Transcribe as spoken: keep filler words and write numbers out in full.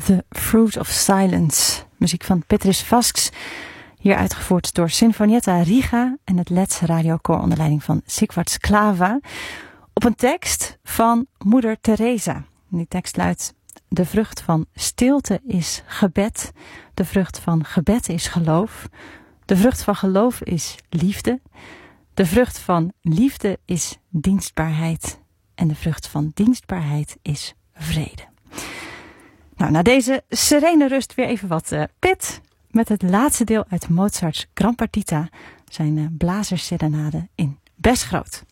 The Fruit of Silence. Muziek van Petrus Vasks. Hier uitgevoerd door Sinfonietta Riga en het Let's Radiokoor onder leiding van Sigvard Sklava. Op een tekst van moeder Teresa. Die tekst luidt: de vrucht van stilte is gebed. De vrucht van gebed is geloof. De vrucht van geloof is liefde. De vrucht van liefde is dienstbaarheid. En de vrucht van dienstbaarheid is vrede. Nou, na deze serene rust weer even wat uh, pit. Met het laatste deel uit Mozarts Gran Partita. Zijn uh, blazersserenade in Bes groot.